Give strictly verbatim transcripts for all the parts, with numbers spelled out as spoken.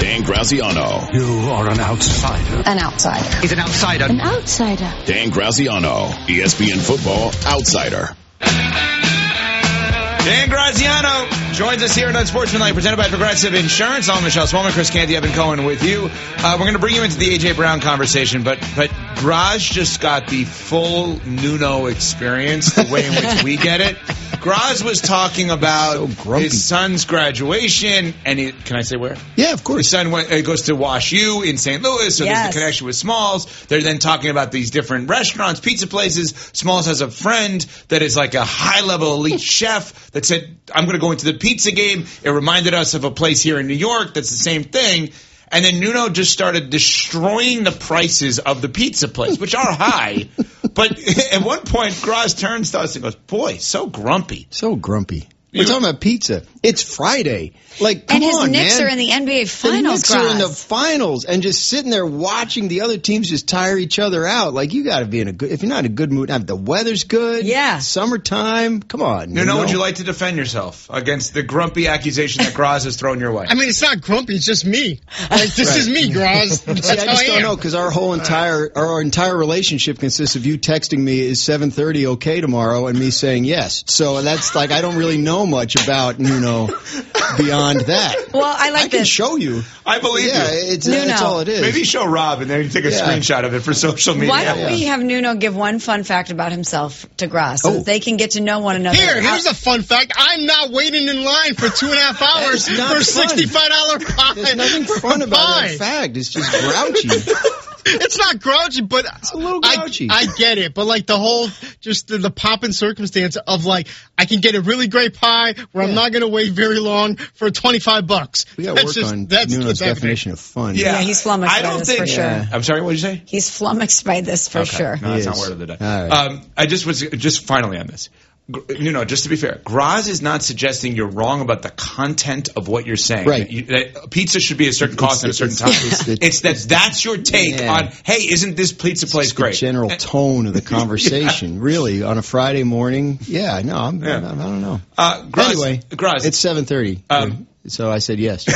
Dan Graziano. You are an outsider. An outsider. He's an outsider. An outsider. Dan Graziano, E S P N Football Outsider. Dan Graziano joins us here on Unsportsmanlike, presented by Progressive Insurance. I'm Michelle Swolman, Chris Canty, Evan Cohen with you. Uh, we're going to bring you into the A J. Brown conversation, but but Graz just got the full Nuno experience, the way in which we get it. Graz was talking about so his son's graduation, and he, can I say where? Yeah, of course. His son went, uh, goes to Wash U in Saint Louis, so Yes. there's a connection with Smalls. They're then talking about these different restaurants, pizza places. Smalls has a friend that is like a high-level elite chef that said, I'm going to go into the pizza game. It reminded us of a place here in New York that's the same thing. And then Nuno just started destroying the prices of the pizza place, which are high. But at one point, Graz turns to us and goes, boy, so grumpy. So grumpy. We're talking about pizza. It's Friday. Like, come And his on, Knicks man. are in the N B A The Finals, Knicks are in the Graz. finals, and just sitting there watching the other teams just tire each other out. Like, you got to be in a good. If you're not in a good mood, the weather's good. Yeah. Summertime. Come on. Nuno, you know? would you like to defend yourself against the grumpy accusation that Graz has thrown your way? I mean, it's not grumpy. It's just me. Like, this Right. is me, Graz. That's See, I how just I don't am. know, because our whole entire our, our entire relationship consists of you texting me, is seven thirty okay tomorrow, and me saying yes. So that's like, I don't really know much about Nuno beyond that. Well, I like I can this. show you. I believe Yeah, you. it's, Nuno. that's all it is. Maybe show Rob and then you take a Yeah. screenshot of it for social media. Why don't Yeah. we have Nuno give one fun fact about himself to Graz so Oh. that they can get to know one another? Here, here's a fun fact. I'm not waiting in line for two and a half hours That's not for a fun. sixty-five dollars pie. There's nothing fun about Pie. that fact. It's just grouchy. It's not grouchy, but it's a little I, grouchy. I get it, but like the whole, just the, the pop and circumstance of like, I can get a really great pie where I'm Yeah. not going to wait very long for twenty-five bucks. We got to That's work just, on that's Nuno's what's happening. definition of fun. Yeah, he's flummoxed I by don't this think, for sure. Yeah. I'm sorry, what did you say? He's flummoxed by this for Okay. sure. No, that's He not is. word of the day. All right. Um, I just was just finally on this. Gr- You know, just to be fair, Graz is not suggesting you're wrong about the content of what you're saying. Right. That you, that pizza should be a certain cost at a certain time. it's- it's- It's that that's your take Yeah. on, hey, isn't this pizza place It's the great? general tone of the conversation, really, on a Friday morning. Yeah, no, I'm, Yeah. I'm, I don't know. Uh, Graz, Anyway, Graz, it's seven thirty, Um, so I said yes.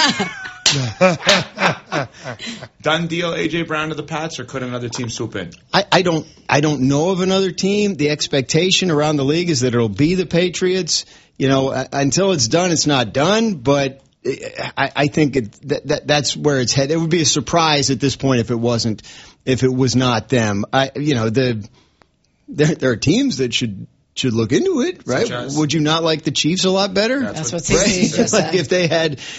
done deal A J. Brown to the Pats, or could another team swoop in? I, I don't I don't know of another team. The expectation around the league is that it'll be the Patriots. You know, uh, until it's done, it's not done. But I, I think it, that, that that's where it's headed. It would be a surprise at this point if it wasn't, if it was not them. I, you know, the there, there are teams that should should look into it, right? Such as? Would you not like the Chiefs a lot better? That's what Right? C C just Like said. if they had